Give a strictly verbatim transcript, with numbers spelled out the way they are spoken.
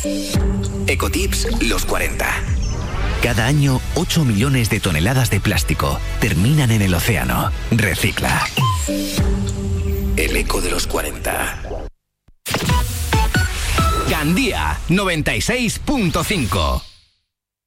Ecotips los cuarenta. Cada año, ocho millones de toneladas de plástico terminan en el océano. Recicla. El eco de los cuarenta. Gandía noventa y seis punto cinco.